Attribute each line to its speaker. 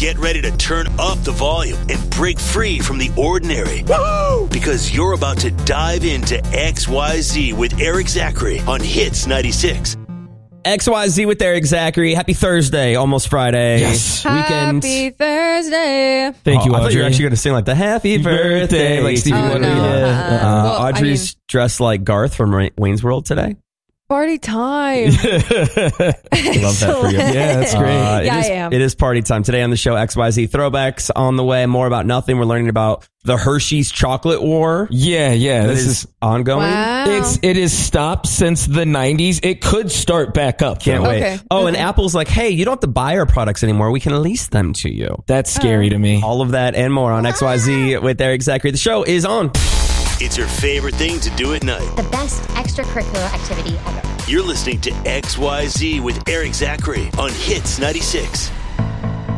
Speaker 1: Get ready to turn up the volume and break free from the ordinary. Woo! Because you're about to dive into XYZ with Eric Zachary on Hits 96.
Speaker 2: XYZ with Eric Zachary. Happy Thursday, almost Friday.
Speaker 3: Yes.
Speaker 2: Weekend.
Speaker 4: Happy Thursday.
Speaker 3: Thank you,
Speaker 2: I thought you were
Speaker 3: Audrey.
Speaker 2: actually going to sing like the Happy Birthday, like Stevie
Speaker 4: Oh,
Speaker 2: Wonder.
Speaker 4: no.
Speaker 2: Yeah.
Speaker 4: Well,
Speaker 2: Audrey's dressed like Garth from Wayne's World today.
Speaker 4: Party time.
Speaker 2: Love that for you.
Speaker 3: Yeah, that's great.
Speaker 4: Yeah, I am.
Speaker 2: It is party time. Today on the show, XYZ Throwbacks on the way. More about nothing. We're learning about the Hershey's chocolate war.
Speaker 3: Yeah.
Speaker 2: This is ongoing.
Speaker 4: Wow.
Speaker 3: It is stopped since the 90s. It could start back up.
Speaker 2: Can't
Speaker 3: though.
Speaker 2: wait.
Speaker 4: Okay.
Speaker 2: Oh, and Apple's like, hey, you don't have to buy our products anymore. We can lease them to you.
Speaker 3: That's scary to me.
Speaker 2: All of that and more on XYZ with Eric Zachary. The show is on.
Speaker 1: It's your favorite thing to do at night.
Speaker 5: The best extracurricular activity ever.
Speaker 1: You're listening to XYZ with Eric Zachary on Hits 96.